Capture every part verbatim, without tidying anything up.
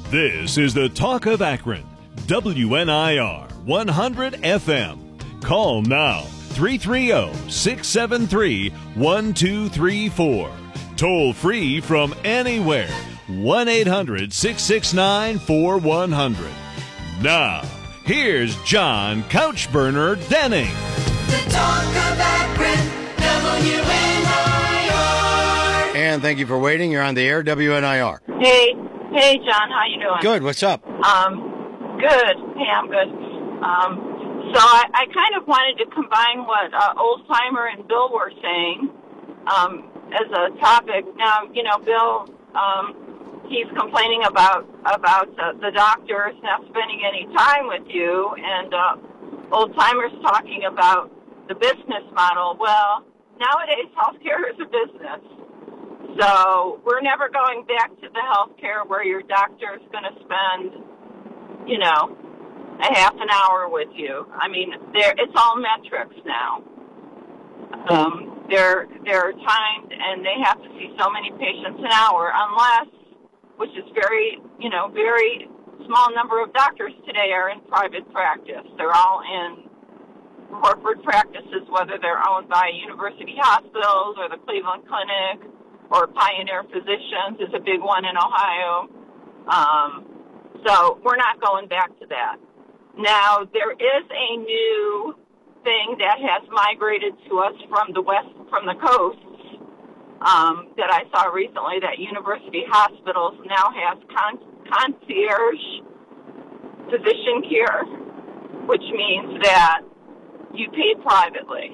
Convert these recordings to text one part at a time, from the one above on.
This is the Talk of Akron, W N I R one hundred F M. Call now, three three zero, six seven three, one two three four. Toll free from anywhere, one eight hundred, six six nine, four one zero zero. Now, here's John Couchburner Denning. The Talk of Akron, W N I R. And thank you for waiting. You're on the air, W N I R. Hey, hey, John, how you doing? Good. What's up? Um, good. Hey, I'm good. Um, so I, I kind of wanted to combine what uh, Old Timer and Bill were saying um, as a topic. Now, you know, Bill, um, he's complaining about about uh, the doctors not spending any time with you, and uh, Old Timer's talking about the business model. Well, nowadays healthcare is a business. So we're never going back to the healthcare where your doctor is going to spend, you know, a half an hour with you. I mean, there it's all metrics now. Um, they're they're timed, and they have to see so many patients an hour, unless, which is very, you know, very small number of doctors today are in private practice. They're all in corporate practices, whether they're owned by university hospitals or the Cleveland Clinic or Pioneer Physicians is a big one in Ohio. Um, so we're not going back to that. Now, there is a new thing that has migrated to us from the west, from the coasts, um, that I saw recently, that university hospitals now have con- concierge physician care, which means that you pay privately.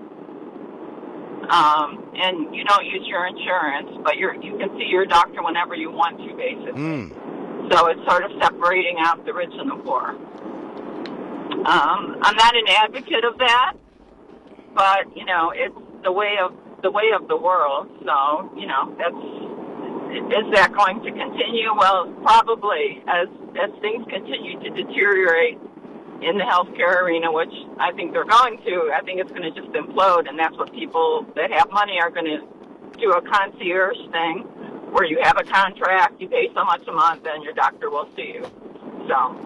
Um, and you don't use your insurance, but you're, you can see your doctor whenever you want to, basically. Mm. So it's sort of separating out the rich and the poor. Um, I'm not an advocate of that, but, you know, it's the way of the way of the world. So, you know, that's, is that going to continue? Well, probably, as as things continue to deteriorate in the healthcare arena, which I think they're going to. I think it's going to just implode, and that's what people that have money are going to do, a concierge thing, where you have a contract, you pay so much a month, and your doctor will see you. So,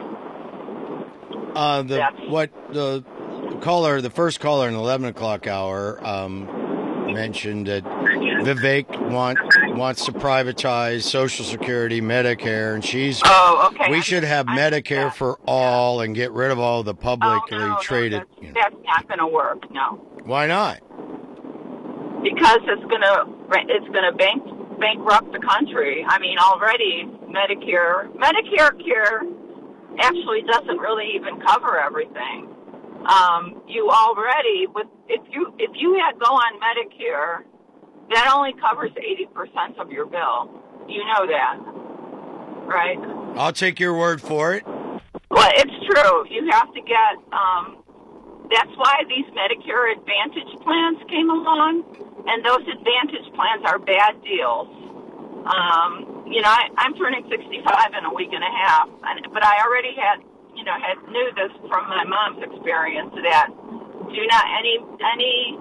Uh, the That's- what the caller, the first caller in the eleven o'clock hour, um, mentioned that Vivek want wants to privatize Social Security, Medicare, and she's. oh, okay. We I- should have I- Medicare yeah. for all and get rid of all the publicly oh, no, traded. No, you that's, know. that's not going to work. No, Why not? because it's going to it's going to bank bankrupt the country. I mean, already Medicare Medicare care actually doesn't really even cover everything. Um, you already with if you if you had go on Medicare, that only covers eighty percent of your bill. You know that, right? I'll take your word for it. Well, it's true. You have to get. Um, that's why these Medicare Advantage plans came along, and those Advantage plans are bad deals. Um, you know, I, I'm turning sixty-five in a week and a half, and, but I already had, you know, had knew this from my mom's experience that do not any any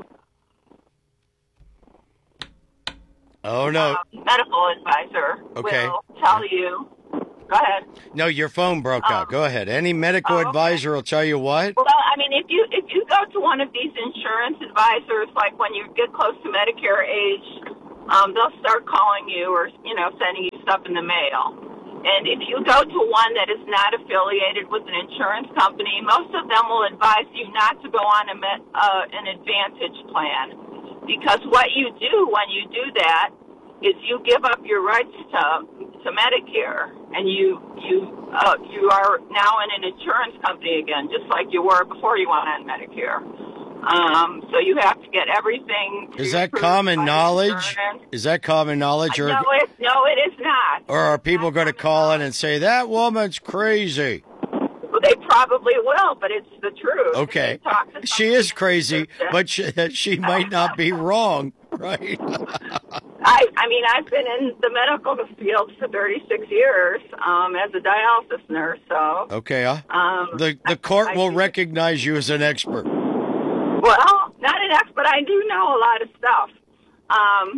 Oh no, uh, medical advisor Okay. will tell you. Go ahead. no, your phone broke out. Um, Go ahead. Any medical oh, okay. advisor will tell you what? Well, I mean, if you if you go to one of these insurance advisors, like when you get close to Medicare age, um, they'll start calling you or, you know, sending you stuff in the mail. And if you go to one that is not affiliated with an insurance company, most of them will advise you not to go on a med, uh, an Advantage plan, because what you do when you do that is you give up your rights to to Medicare, and you you uh, you are now in an insurance company again, just like you were before you went on Medicare. Um, so you have to get everything. Is that common knowledge? Is that common knowledge, or No, it, no, it is not. or are people going to call in and say that woman's crazy? Well, they probably will, but it's the truth. Okay, They talk to she is somebody- crazy, but she, she might not be wrong, right? I, I mean, I've been in the medical field for thirty-six years um, as a dialysis nurse, so... Okay, uh, Um, the the I- court I will think- recognize you as an expert. Well, not an expert, but I do know a lot of stuff. Um,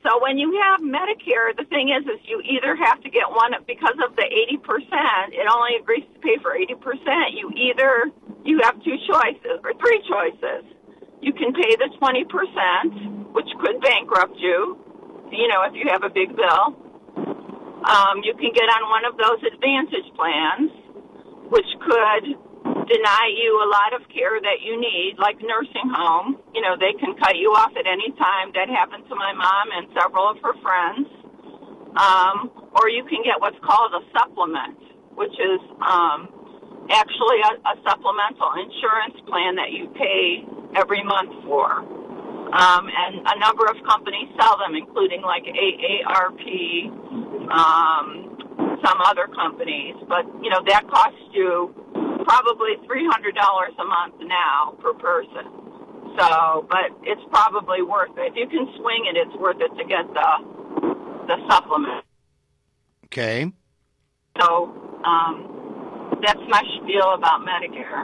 So when you have Medicare, the thing is, is you either have to get one, because of the eighty percent, it only agrees to pay for eighty percent. You either, you have two choices, or three choices. You can pay the twenty percent, which could bankrupt you, you know, if you have a big bill. Um, you can get on one of those Advantage plans, which could deny you a lot of care that you need, like nursing home. You know, they can cut you off at any time. That happened to my mom and several of her friends. Um, or you can get what's called a supplement, which is um, actually a, a supplemental insurance plan that you pay every month for. Um, and a number of companies sell them, including like A A R P, um, some other companies. But, you know, that costs you probably three hundred dollars a month now per person. So, but it's probably worth it. If you can swing it, it's worth it to get the the supplement. Okay. So, um, that's my spiel about Medicare.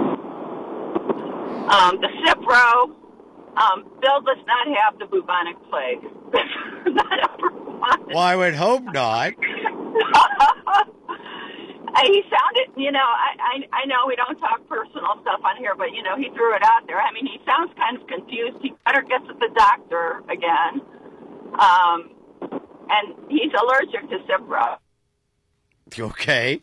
Um, the Cipro, um, Bill does not have the bubonic plague. Not everyone. Well, I would hope not. He sounded, you know, I, I I know we don't talk personal stuff on here, but, you know, he threw it out there. I mean, he sounds kind of confused. He better get to the doctor again. Um, and he's allergic to Cipro. Okay.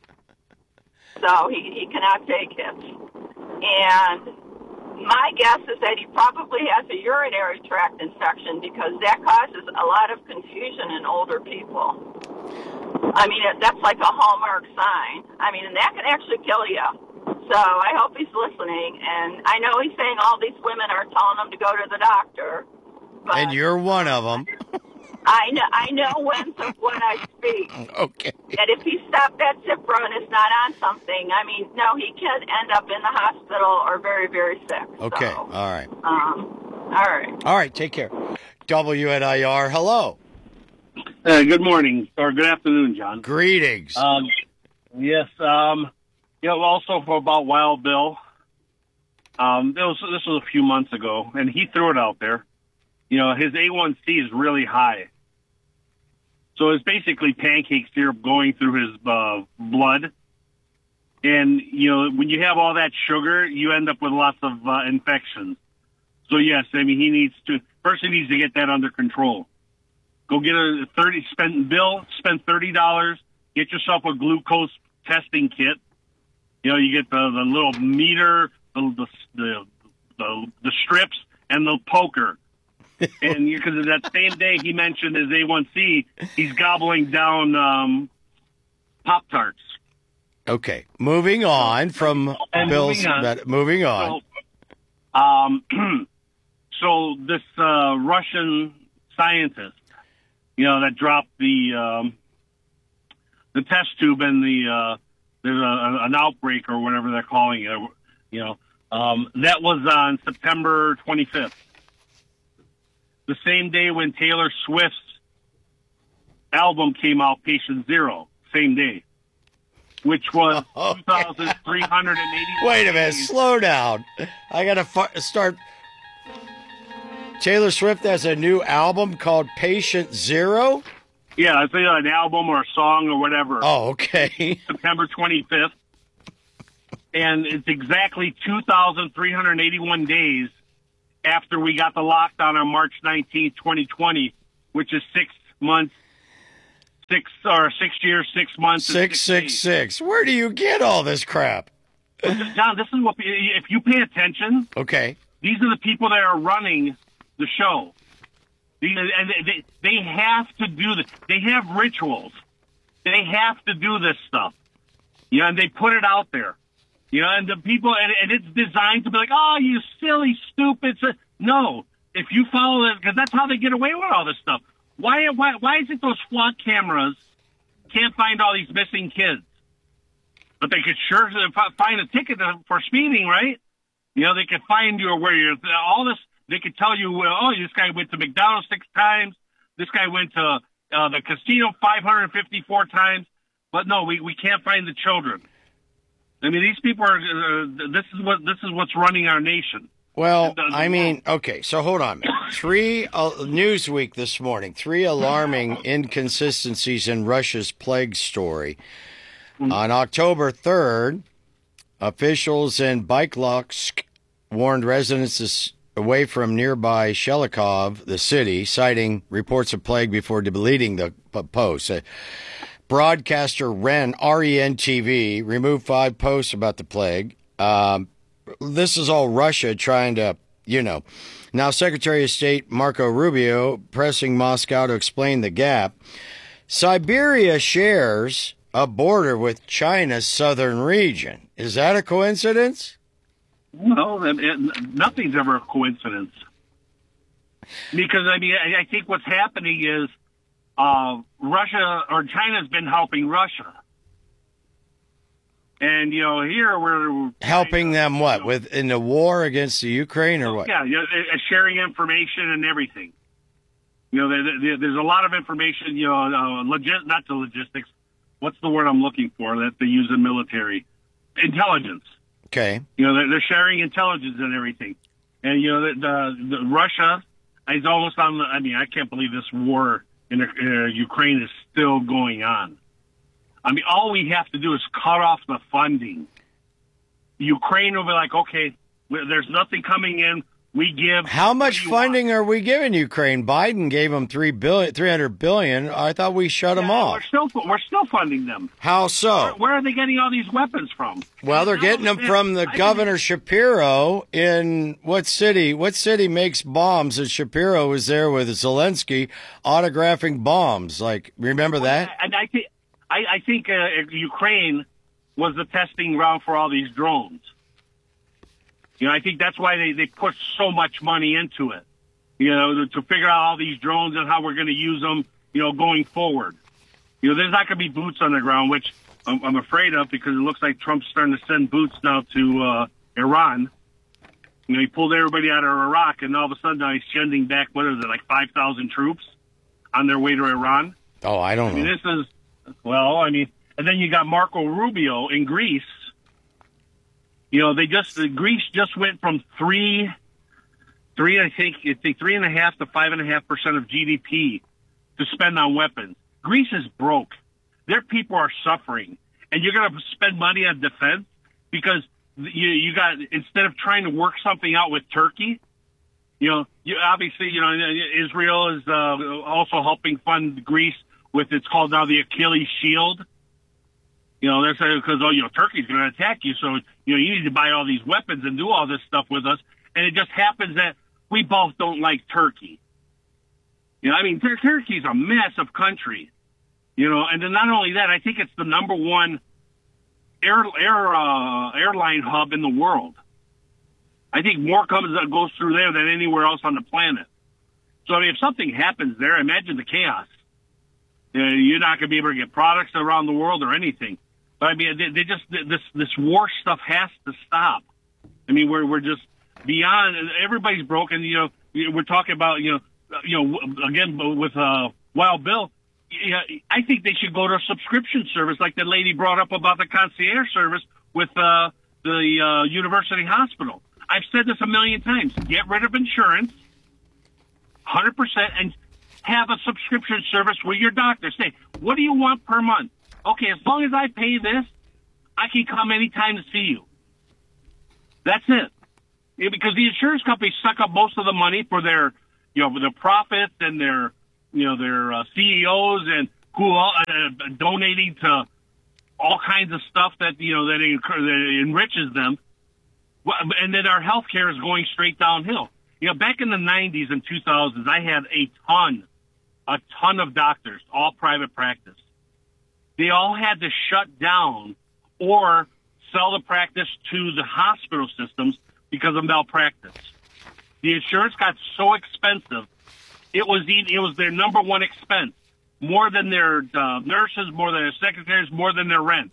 So he, he cannot take it. And my guess is that he probably has a urinary tract infection, because that causes a lot of confusion in older people. I mean, that's like a hallmark sign. I mean, and that can actually kill you. So I hope he's listening. And I know he's saying all these women are telling him to go to the doctor. But And you're one of them. I know, I know when, to, when I speak. Okay. And if he stopped that Cipro and is not on something, I mean, no, he could end up in the hospital or very, very sick. Okay. So, All right. Um, all right. All right. Take care. W N I R. Hello. Uh, good morning, or good afternoon, John. Greetings. Um, yes, um, you know, also for about Wild Bill, um, this was, this was a few months ago, and he threw it out there. You know, his A one C is really high. So it's basically pancake syrup going through his uh, blood. And, you know, when you have all that sugar, you end up with lots of uh, infections. So, yes, I mean, he needs to, first he needs to get that under control. Go get a thirty. Spend Bill. Spend thirty dollars. Get yourself a glucose testing kit. You know, you get the, the little meter, the the, the the the strips, and the poker. And because that same day he mentioned his A one C, he's gobbling down um, Pop Tarts. Okay. Moving on from And Bill's. moving on. med- moving on. So, um, so this uh, Russian scientist, you know, that dropped the um, the test tube in the uh, there's a, an outbreak or whatever they're calling it. You know, um, that was on September twenty-fifth, the same day when Taylor Swift's album came out, Patient Zero, same day, which was Okay. two thousand three hundred eighty. Wait a minute. Slow down. I got to fu- start. Taylor Swift has a new album called Patient Zero? Yeah, I think an album or a song or whatever. Oh, okay. September twenty-fifth. And it's exactly two thousand three hundred eighty-one days after we got the lockdown on March nineteenth, twenty twenty, which is six months, six or six years, six months. and six six days. six. Where do you get all this crap? John, this is what, if you pay attention, Okay. these are the people that are running the show. These, and they, they have to do this. They have rituals. They have to do this stuff. You know, and they put it out there. You know, and the people, and, and it's designed to be like, oh, you silly, stupid. So, no, if you follow it, because that's how they get away with all this stuff. Why, why, why is it those SWAT cameras can't find all these missing kids? But they could sure find a ticket for speeding, right? You know, they could find you where you're, all this, they could tell you, oh, this guy went to McDonald's six times. This guy went to uh, the casino five hundred fifty-four times. But no, we, we can't find the children. I mean, these people are, uh, this is what, this is what's running our nation. Well, It doesn't I mean, okay, so hold on. Three uh, Newsweek this morning, three alarming inconsistencies in Russia's plague story. On October third, officials in Baiklovsk warned residents to s- away from nearby Shelikov, the city, citing reports of plague before deleting the p- post. Uh, broadcaster REN, R E N T V, removed five posts about the plague. Um, this is all Russia trying to, you know. Now, Secretary of State Marco Rubio pressing Moscow to explain the gap. Siberia shares a border with China's southern region. Is that a coincidence? Well, it, it, nothing's ever a coincidence. Because, I mean, I, I think what's happening is uh, Russia or China's been helping Russia. And, you know, here we're... Helping them what? you know, With in the war against the Ukraine or what? Yeah, you know, uh, sharing information and everything. You know, there, there, there's a lot of information, you know, uh, logis- not the logistics. What's the word I'm looking for that they use in military? Intelligence. Okay. You know, they're, they're sharing intelligence and everything. And, you know, the, the, the Russia is almost on the, I mean, I can't believe this war in uh, Ukraine is still going on. I mean, all we have to do is cut off the funding. Ukraine will be like, okay, there's nothing coming in. We give. How much you funding want. are we giving Ukraine? Biden gave them three billion, three hundred billion. I thought we shut them Yeah, off. We're still we're still funding them. How Where, so? where are they getting all these weapons from? Well, they're getting them from the I- Governor Shapiro in what city? What city makes bombs? And Shapiro was there with Zelensky autographing bombs. Like, remember that? And I think I, I think uh, Ukraine was the testing ground for all these drones. You know, I think that's why they, they put so much money into it, you know, to, to figure out all these drones and how we're going to use them, you know, going forward. You know, there's not going to be boots on the ground, which I'm, I'm afraid of because it looks like Trump's starting to send boots now to uh, Iran. You know, he pulled everybody out of Iraq, and all of a sudden now he's sending back, what is it, like five thousand troops on their way to Iran? Oh, I don't I mean, know. this is, well, I mean, and then you got Marco Rubio in Greece. You know, they just, Greece just went from three, three, I think, I think three and a half to five and a half percent of G D P to spend on weapons. Greece is broke. Their people are suffering. And you're going to spend money on defense because you, you got, instead of trying to work something out with Turkey, you know, you obviously, you know, Israel is uh, also helping fund Greece with, it's called now the Achilles Shield. You know, they're saying because, oh, you know, Turkey's going to attack you, so, you know, you need to buy all these weapons and do all this stuff with us. And it just happens that we both don't like Turkey. You know, I mean, Tur- Turkey's a massive country. You know, and then not only that, I think it's the number one air air uh, airline hub in the world. I think more comes that goes through there than anywhere else on the planet. So, I mean, if something happens there, imagine the chaos. Uh, you're not going to be able to get products around the world or anything. But I mean, they, they just this this war stuff has to stop. I mean, we're we're just beyond. Everybody's broken. You know, we're talking about you know you know again with uh, Wild Bill. Yeah, I think they should go to a subscription service like the lady brought up about the concierge service with uh, the uh, university hospital. I've said this a million times. Get rid of insurance, one hundred percent, and have a subscription service where your doctor say, what do you want per month? Okay, as long as I pay this, I can come anytime to see you. That's it. Yeah, because the insurance companies suck up most of the money for their, you know, their profits and their, you know, their uh, C E Os and who are uh, donating to all kinds of stuff that, you know, that, incur- that enriches them. And then our health care is going straight downhill. You know, back in the nineties and two thousands, I had a ton, a ton of doctors, all private practice. They all had to shut down or sell the practice to the hospital systems because of malpractice. The insurance got so expensive, it was it was their number one expense, more than their uh, nurses, more than their secretaries, more than their rent.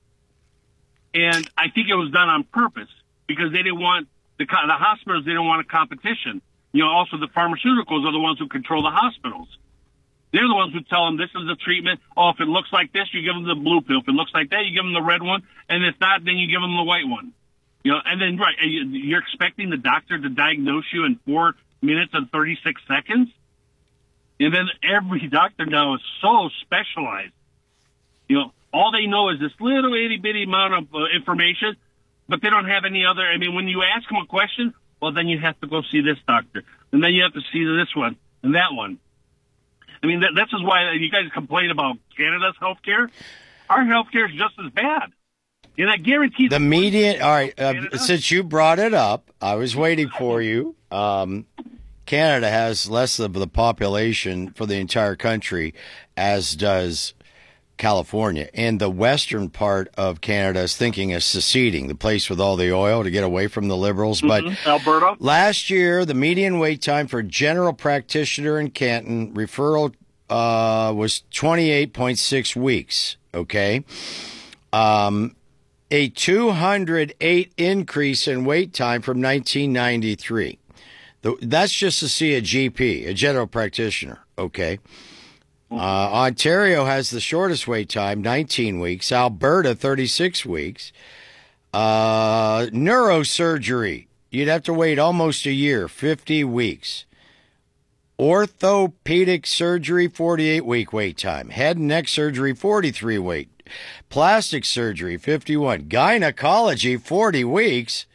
And I think it was done on purpose because they didn't want the the hospitals. They didn't want a competition. You know, also the pharmaceuticals are the ones who control the hospitals. They're the ones who tell them this is the treatment. Oh, if it looks like this, you give them the blue pill. If it looks like that, you give them the red one. And if not, then you give them the white one. You know, and then, right, you're expecting the doctor to diagnose you in four minutes and thirty-six seconds? And then every doctor now is so specialized. You know, all they know is this little itty-bitty amount of uh, information, but they don't have any other. I mean, when you ask them a question, well, then you have to go see this doctor, and then you have to see this one and that one. I mean, that, that's just why you guys complain about Canada's healthcare. Our healthcare is just as bad. And I guarantee the median. All right, uh, since you brought it up, I was waiting for you. Um, Canada has less of the population for the entire country, as does California. And the western part of Canada is thinking of seceding, the place with all the oil, to get away from the Liberals. Mm-hmm. But Alberta. Last year, the median wait time for general practitioner in Canton referral uh, was twenty-eight point six weeks. Okay. Um, a two hundred eight increase in wait time from nineteen ninety-three. The, that's just to see a G P, a general practitioner. Okay. Uh, Ontario has the shortest wait time, nineteen weeks. Alberta, thirty-six weeks. Uh, neurosurgery, you'd have to wait almost a year, fifty weeks. Orthopedic surgery, forty-eight week wait time. Head and neck surgery, forty-three wait. Plastic surgery, fifty-one. Gynecology, forty weeks.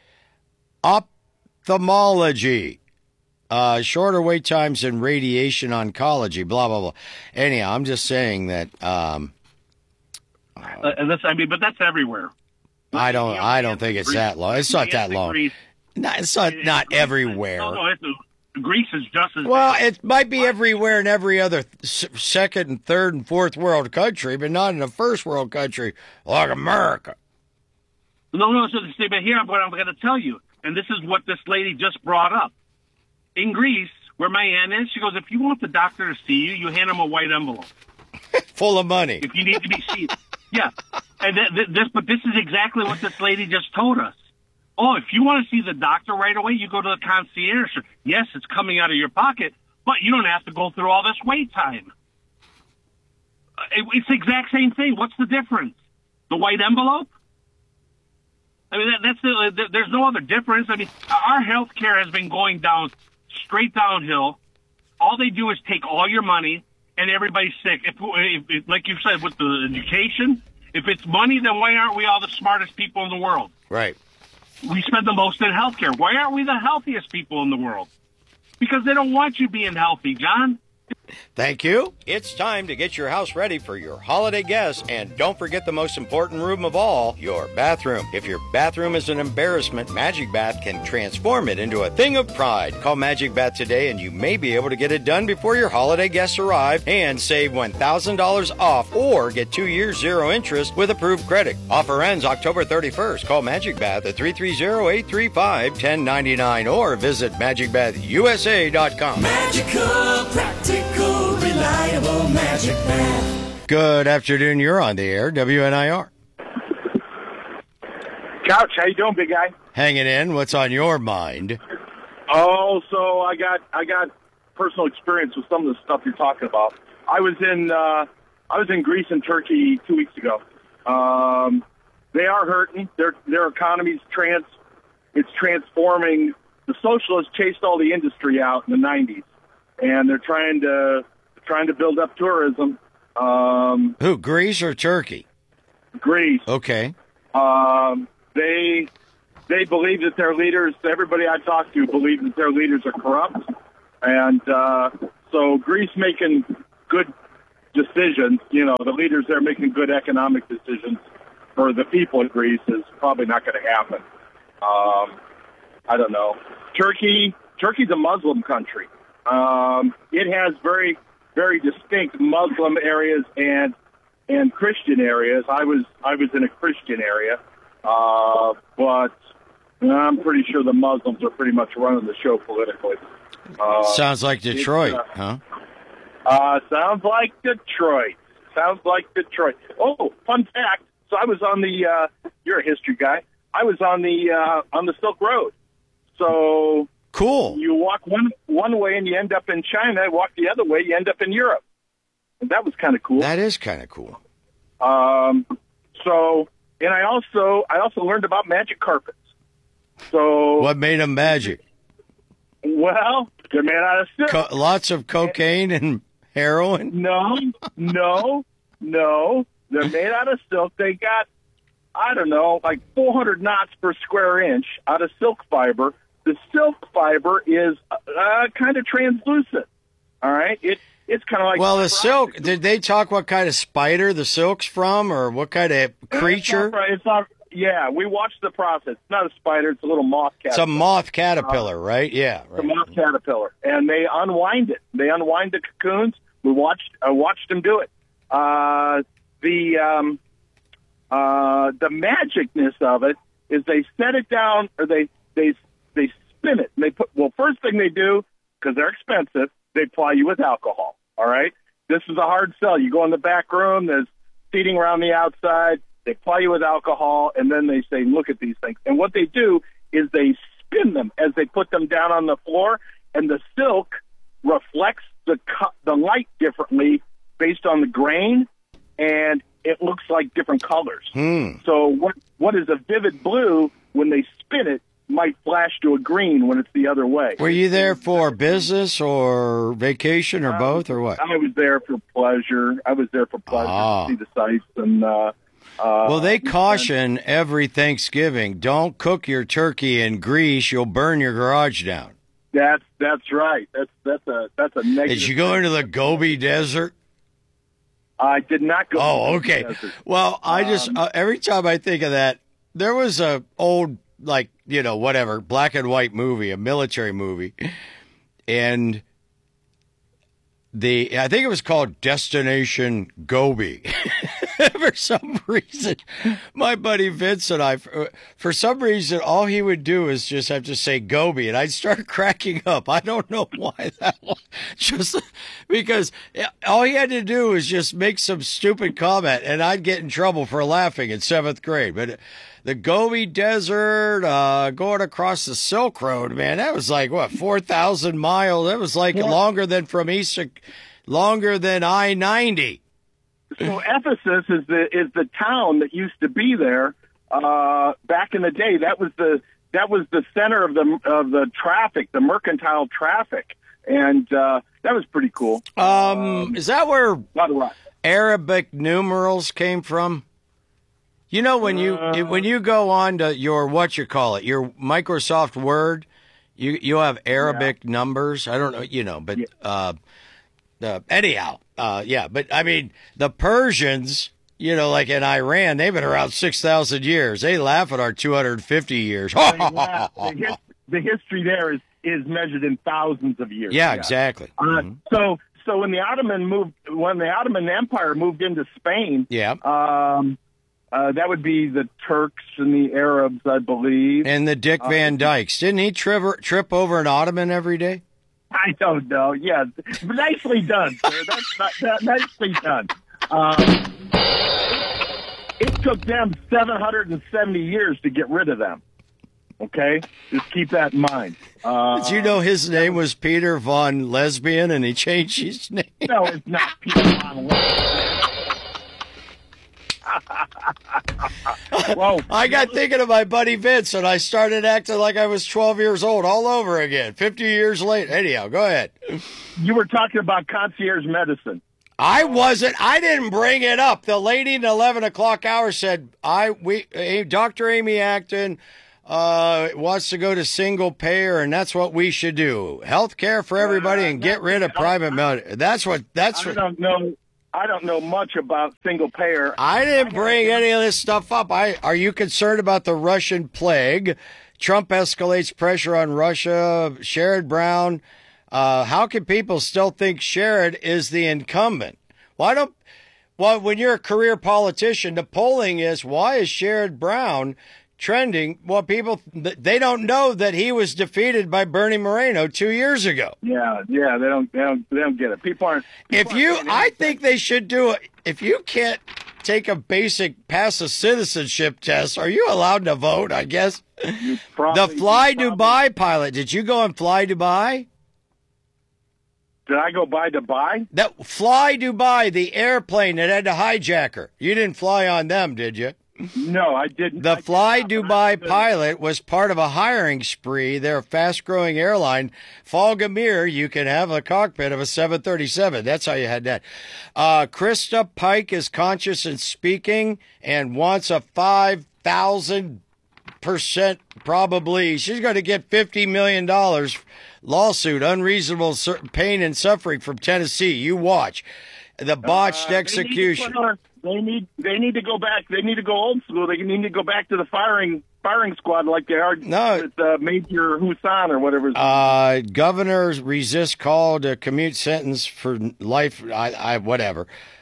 Ophthalmology, uh, shorter wait times in radiation oncology, blah, blah, blah. Anyhow, I'm just saying that. Um, uh, and that's, I mean, but that's everywhere. I don't, I don't think it's that long. It's not that long. No, it's not, not everywhere. No, no, it's, Greece is just as well. It might be everywhere in every other second and third and fourth world country, but not in a first world country like America. No, no. So, but here I'm what I'm going to tell you, and this is what this lady just brought up. In Greece, where my aunt is, she goes, if you want the doctor to see you, you hand him a white envelope full of money. If you need to be seen, yeah. And th- th- this, but this is exactly what this lady just told us. Oh, if you want to see the doctor right away, you go to the concierge. Yes, it's coming out of your pocket, but you don't have to go through all this wait time. It, it's the exact same thing. What's the difference? The white envelope? I mean, that, that's the, there's no other difference. I mean, our health care has been going down, straight downhill. All they do is take all your money, and everybody's sick. If, if, if, like you said, with the education, if it's money, then why aren't we all the smartest people in the world? Right. We spend the most in healthcare. Why aren't we the healthiest people in the world? Because they don't want you being healthy, John. Thank you. It's time to get your house ready for your holiday guests, and don't forget the most important room of all, your bathroom. If your bathroom is an embarrassment, Magic Bath can transform it into a thing of pride. Call Magic Bath today and you may be able to get it done before your holiday guests arrive and save one thousand dollars off or get two years zero interest with approved credit. Offer ends October thirty-first. Call Magic Bath at three three zero, eight three five, one zero nine nine or visit magic bath u s a dot com. Magical, practical, reliable Magic Bath. Good afternoon. You're on the air, W N I R. Couch, how you doing, big guy? Hanging in. What's on your mind? Oh, so I got I got personal experience with some of the stuff you're talking about. I was in uh, I was in Greece and Turkey two weeks ago. Um, they are hurting. Their their economy's trans it's transforming. The socialists chased all the industry out in the nineties, and they're trying to trying to build up tourism. Um, Who, Greece or Turkey? Greece. Okay. Um, they they believe that their leaders, everybody I talk to, believe that their leaders are corrupt, and uh, so Greece making good decisions. You know, the leaders there making good economic decisions for the people of Greece is probably not going to happen. Um, I don't know. Turkey, Turkey's a Muslim country. Um, it has very, very distinct Muslim areas and and Christian areas. I was I was in a Christian area, uh, but I'm pretty sure the Muslims are pretty much running the show politically. Uh, Sounds like Detroit, uh, huh? Uh, sounds like Detroit. Sounds like Detroit. Oh, fun fact. So I was on the, uh, you're a history guy. I was on the, uh, on the Silk Road. So cool. You walk one, one way and you end up in China. Walk the other way, you end up in Europe. And that was kind of cool. That is kind of cool. Um, so and I also I also learned about magic carpets. So What made them magic? well, they're made out of silk. Co- lots of cocaine and heroin. No, no, no. They're made out of silk. They got, I don't know, like four hundred knots per square inch out of silk fiber. The silk fiber is uh, kind of translucent. All right, it it's kind of like Well, the silk. Did they talk what kind of spider the silk's from, or what kind of creature? It's not, it's not. Yeah, we watched the process. It's not a spider. It's a little moth It's caterpillar. a moth caterpillar, right? Yeah. It's a Right. moth caterpillar, and they unwind it. They unwind the cocoons. We watched. I watched them do it. Uh, the um, uh, the magicness of it is they set it down, or they they they spin it. And they put well. First thing they do, because they're expensive, they ply you with alcohol. All right. This is a hard sell. You go in the back room. There's seating around the outside. They ply you with alcohol, and then they say, look at these things. And what they do is they spin them as they put them down on the floor, and the silk reflects the co- the light differently based on the grain, and it looks like different colors. Hmm. So what what is a vivid blue, when they spin it, might flash to a green when it's the other way. Were you there for business or vacation or both, or what? I was there for pleasure. I was there for pleasure Ah. to see the sights. And uh, uh, Well, they caution every Thanksgiving, don't cook your turkey in grease, you'll burn your garage down. That's that's right. That's that's a that's a negative. Did you go into the Gobi Desert? I did not go. Oh, to the okay. desert. Well, I just, uh, every time I think of that, there was a old, like, you know, whatever, black and white movie, a military movie, and the, I think it was called Destination Gobi. For some reason, my buddy Vince and I, for, for some reason, all he would do is just have to say Gobi, and I'd start cracking up. I don't know why that was. Just because all he had to do was just make some stupid comment, and I'd get in trouble for laughing in seventh grade. But the Gobi Desert, uh, going across the Silk Road, man, that was like, what, four thousand miles? That was like longer than from east to, longer than I ninety. So Ephesus is the is the town that used to be there uh, back in the day. That was the that was the center of the of the traffic, the mercantile traffic, and uh, that was pretty cool. Um, is that where Not a lot. Arabic numerals came from? You know, when you Uh, when you go on to your, what you call it, your Microsoft Word, you you have Arabic numbers. I don't know, you know, but uh, uh, anyhow, uh, yeah. But I mean, the Persians, you know, like in Iran, they've been around six thousand years. They laugh at our two hundred fifty years. They laugh. the, his, the history there is is measured in thousands of years. Yeah, exactly. Uh, Mhm. So so when the Ottoman moved, when the Ottoman Empire moved into Spain, Yeah. um, uh, that would be the Turks and the Arabs, I believe. And the Dick Van Dykes, didn't he trip, trip over an Ottoman every day? I don't know. Yeah, nicely done, sir. That's not, that, nicely done. Um, it took them seven hundred seventy years to get rid of them. Okay, just keep that in mind. Uh, Did you know his name was Peter Von Lesbian, and he changed his name? No, it's not Peter Von Lesbian. Whoa. I got thinking of my buddy Vince, and I started acting like I was twelve years old all over again, fifty years later. Anyhow, go ahead. You were talking about concierge medicine. I wasn't. I didn't bring it up. The lady in the eleven o'clock hour said, "I we eh, Doctor Amy Acton uh, wants to go to single payer, and that's what we should do. Health care for everybody, and get rid of private medicine." That's what. That's I what. don't know. I don't know much about single payer. I didn't bring any of this stuff up. I are you concerned about the Russian plague? Trump escalates pressure on Russia. Sherrod Brown. Uh, how can people still think Sherrod is the incumbent? Why don't? Well, when you're a career politician, the polling is, why is Sherrod Brown trending? Well, people, they don't know that he was defeated by Bernie Moreno two years ago. Yeah, yeah, they don't, they don't, they don't get it. People aren't. If people you, aren't I think they should do it. If you can't take a basic pass a citizenship test, are you allowed to vote? I guess. probably- The Fly you probably- Dubai pilot. Did you go and Fly Dubai? Did I go by Dubai? That Fly Dubai, the airplane that had the hijacker. You didn't fly on them, did you? No, I didn't. The I Fly did not, but Dubai I could- pilot was part of a hiring spree. They're a fast-growing airline. Falgamir, you can have a cockpit of a seven thirty-seven. That's how you had that. Uh, Krista Pike is conscious and speaking and wants a five thousand percent probably. She's going to get fifty million dollars lawsuit, unreasonable sur- pain and suffering from Tennessee. You watch. The botched Uh, execution. They need, to put on- they need they need to go back. They need to go old school. They need to go back to the firing firing squad like they are No. with uh, Major Hussein or whatever. his- Uh, governors resist call to commute sentence for life. I, I whatever.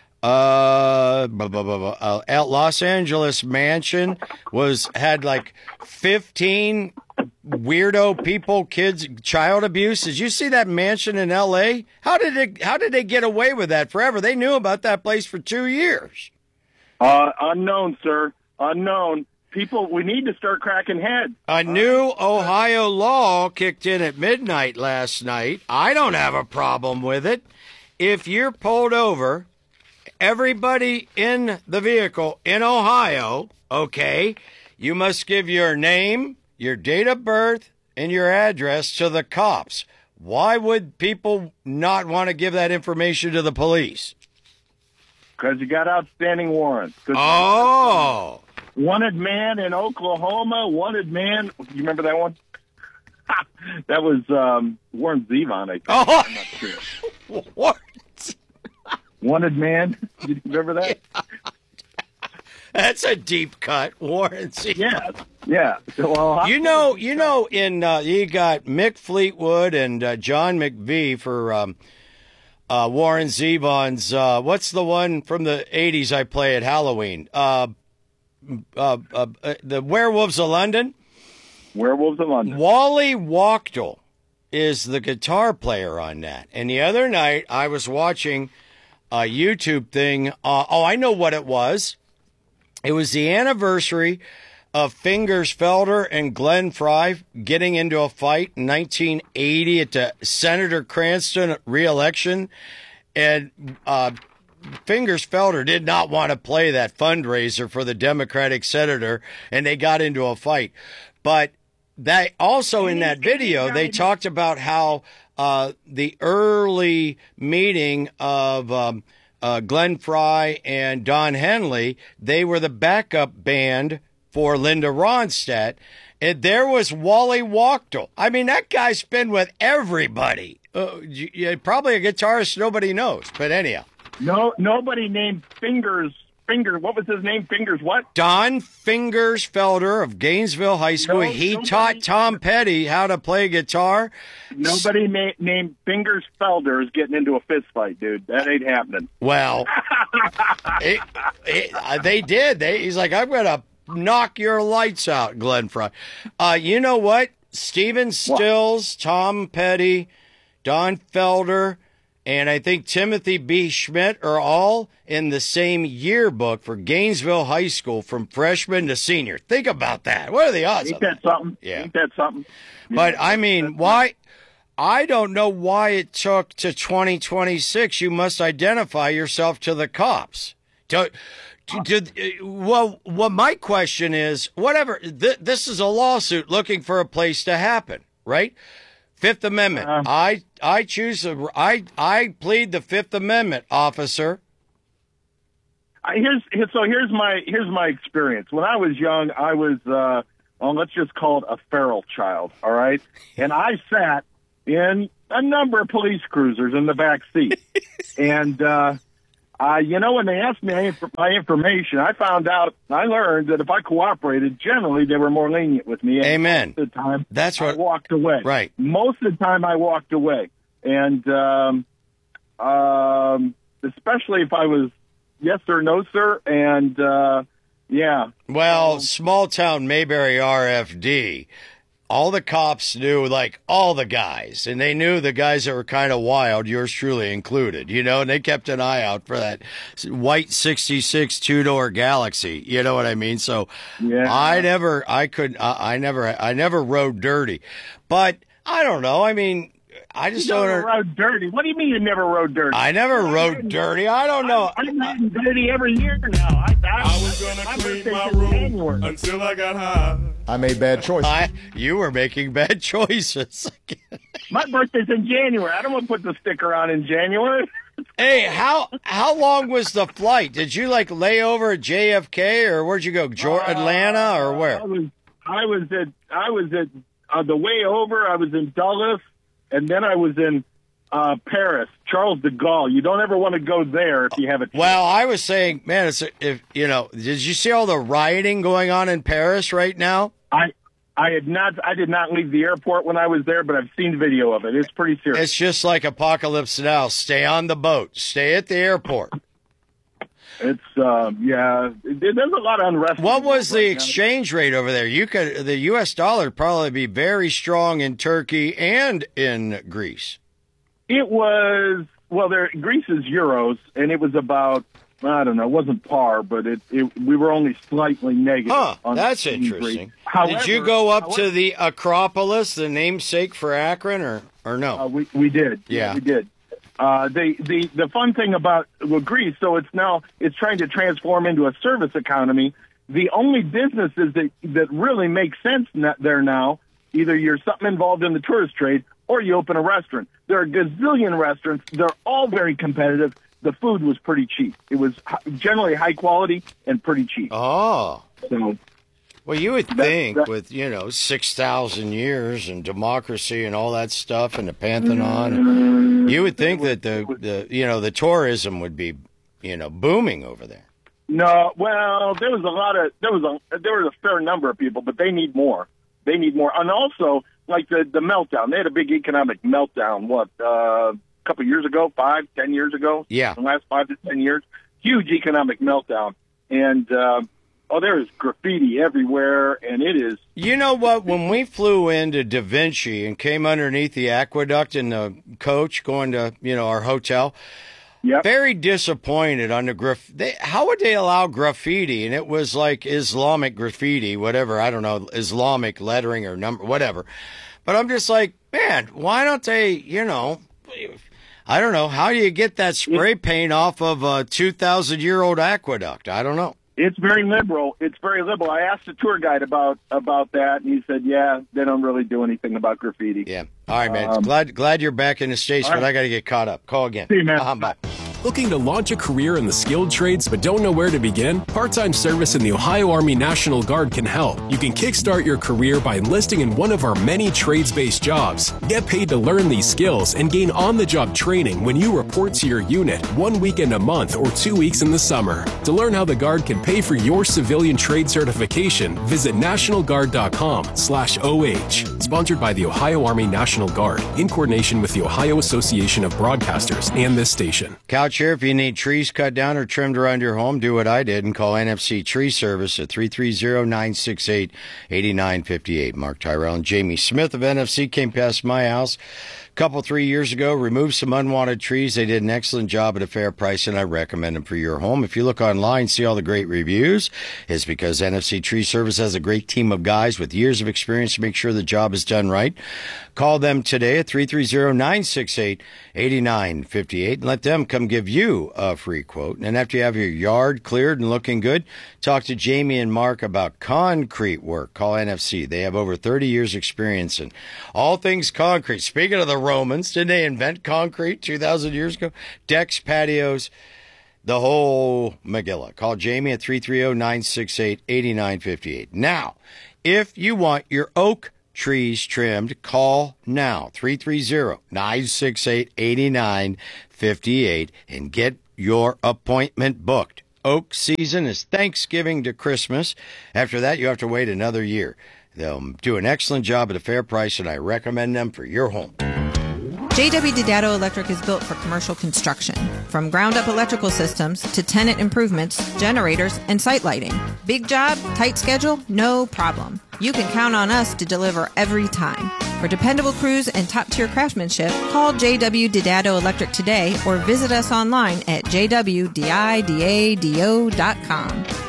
Uh, blah, blah, blah, blah. Uh, at Los Angeles mansion was had like fifteen weirdo people, kids, child abuse. Did you see that mansion in L A? How did it? How did they get away with that forever? They knew about that place for two years. Uh, unknown, sir. Unknown. People, we need to start cracking heads. A new Ohio law kicked in at midnight last night. I don't have a problem with it. If you're pulled over, everybody in the vehicle in Ohio, okay, you must give your name, your date of birth, and your address to the cops. Why would people not want to give that information to the police? Because you got outstanding warrants. 'Cause Oh. Wanted man in Oklahoma. Wanted man. You remember that one? That was um, Warren Zevon, I think. Oh. I'm not sure. What? Wanted man. You remember that? That's a deep cut, Warren. C. Yeah. Yeah. So, well, You know, you know, in uh, you got Mick Fleetwood and uh, John McVie for um, uh, Warren Zevon's. Uh, what's the one from the eighties I play at Halloween? Uh, uh, uh, uh, the Werewolves of London. Werewolves of London. Wally Wachtel is the guitar player on that. And the other night I was watching a YouTube thing. Uh, oh, I know what it was. It was the anniversary of Fingers Felder and Glenn Fry getting into a fight in nineteen eighty at the Senator Cranston re-election. And uh, Fingers Felder did not want to play that fundraiser for the Democratic senator, and they got into a fight. But that also in that video, they talked about how uh, the early meeting of um, uh, Glenn Fry and Don Henley, they were the backup band for Linda Ronstadt. And there was Wally Wachtel. I mean, that guy's been with everybody. Uh, you, you- probably a guitarist nobody knows. But anyhow, No, nobody named Fingers. Finger. What was his name? Fingers. What? Don Fingers Felder of Gainesville High School. No, he nobody- taught Tom Petty how to play guitar. Nobody ma- named Fingers Felder is getting into a fist fight, dude. That ain't happening. Well, it, it, uh, they did. They, he's like, I'm going to knock your lights out, Glenn Fry. Uh, you know what? Stephen Stills, Tom Petty, Don Felder, and I think Timothy B. Schmidt are all in the same yearbook for Gainesville High School from freshman to senior. Think about that. What are the odds Ain't of that that? something? Yeah. Ain't that something? But I mean, why? I don't know why it took to twenty twenty-six. You must identify yourself to the cops. To, to, to, well, well, my question is, whatever. Th- this is a lawsuit looking for a place to happen, right? Fifth Amendment. Uh, I I choose. A, I I plead the Fifth Amendment, officer. I, here's here, so here's my here's my experience. When I was young, I was uh, well, let's just call it a feral child. All right, and I sat in a number of police cruisers in the back seat, and uh, uh, you know, when they asked me my information, I found out I learned that if I cooperated, generally they were more lenient with me. And Amen. Most of the time, That's I what. walked away. Right. Most of the time, I walked away, and um, um, especially if I was yes sir, no sir, and uh, yeah. Well, small town Mayberry R F D, all the cops knew, like, all the guys, and they knew the guys that were kind of wild, yours truly included, you know, and they kept an eye out for that white sixty-six two-door Galaxy, you know what I mean? So Yeah. I never, I could, I, I never, I never rode dirty, but I don't know. I mean, I just You don't. never under- rode dirty. What do you mean you never rode dirty? I never rode dirty. I don't know. I'm riding dirty every year now. I, I, I was gonna my clean birthday's my in room January. until I got high. I made bad choices. I, you were making bad choices. My birthday's in January. I don't want to put the sticker on in January. Hey, how how long was the flight? Did you like lay over at J F K or where'd you go? Jor- Atlanta or where? I was, I was at I was at on the way over. I was in Dulles, and then I was in uh, Paris, Charles de Gaulle. You don't ever want to go there if you have a. Well, I was saying, man, it's if you know, did you see all the rioting going on in Paris right now? I I had not I did not leave the airport when I was there, but I've seen video of it. It's pretty serious. It's just like Apocalypse Now. Stay on the boat. Stay at the airport. It's uh, yeah. It, there's a lot of unrest. What was right the now. exchange rate over there? You could the U S dollar would probably be very strong in Turkey and in Greece. It was well. There Greece is euros, and it was about I don't know. It wasn't par, but it, it we were only slightly negative. Huh, on that's the exchange rate. interesting. However, Did you go up however, to the Acropolis, the namesake for Akron, or or no? Uh, we we did. Yeah. we did. Uh, the the the fun thing about well, Greece, so it's now it's trying to transform into a service economy. The only businesses that that really make sense na- there now, either you're something involved in the tourist trade or you open a restaurant. There are a gazillion restaurants. They're all very competitive. The food was pretty cheap. It was hi- generally high quality and pretty cheap. Oh. So Well, you would That- think that- with, you know, six thousand years and democracy and all that stuff and the Pantheon, you would think that the, the, you know, the tourism would be, you know, booming over there. no, well, there was a lot of there was a there was a fair number of people, but they need more. They need more, and also like the the meltdown. They had a big economic meltdown. What uh, a couple of years ago, five, ten years ago. Yeah. the last five to ten years, huge economic meltdown, and uh, oh, there is graffiti everywhere, and it is. You know what? When we flew into Da Vinci and came underneath the aqueduct in the coach going to, you know, our hotel, Yep. very disappointed on the graf. They, how would they allow graffiti? And it was like Islamic graffiti, whatever. I don't know, Islamic lettering or number, whatever. But I'm just like, man, why don't they, you know, I don't know. How do you get that spray paint off of a two thousand year old aqueduct? I don't know. It's very liberal. It's very liberal. I asked the tour guide about about that, and he said, "Yeah, they don't really do anything about graffiti." Yeah. All right, man. Um, glad glad you're back in the States, but right. I got to get caught up. Call again. See you, man. Uh-huh, bye. Looking to launch a career in the skilled trades but don't know where to begin? Part-time service in the Ohio Army National Guard can help. You can kickstart your career by enlisting in one of our many trades-based jobs. Get paid to learn these skills and gain on-the-job training when you report to your unit one weekend a month or two weeks in the summer. To learn how the Guard can pay for your civilian trade certification, visit national guard dot com slash O H. Sponsored by the Ohio Army National Guard in coordination with the Ohio Association of Broadcasters and this station. Couch here, if you need trees cut down or trimmed around your home, do what I did and call N F C Tree Service at three three zero, nine six eight, eight nine five eight. Mark Tyrell and Jamie Smith of N F C came past my house a couple, three years ago, removed some unwanted trees. They did an excellent job at a fair price, and I recommend them for your home. If you look online, see all the great reviews, it's because N F C Tree Service has a great team of guys with years of experience to make sure the job is done right. Call them today at three three zero, nine six eight, eight nine five eight and let them come give you a free quote. And after you have your yard cleared and looking good, talk to Jamie and Mark about concrete work. Call N F C. They have over thirty years experience in all things concrete. Speaking of the Romans, didn't they invent concrete two thousand years ago? Decks, patios, the whole Megillah. Call Jamie at three three zero, nine six eight, eight nine five eight. Now, if you want your oak trees trimmed, call now, three three zero, nine six eight, eight nine five eight, and get your appointment booked. Oak season is Thanksgiving to Christmas. After that, you have to wait another year. They'll do an excellent job at a fair price, and I recommend them for your home. J W Didado Electric is built for commercial construction. From ground-up electrical systems to tenant improvements, generators, and site lighting. Big job, tight schedule, no problem. You can count on us to deliver every time. For dependable crews and top-tier craftsmanship, call J W Didado Electric today or visit us online at j w didado dot com.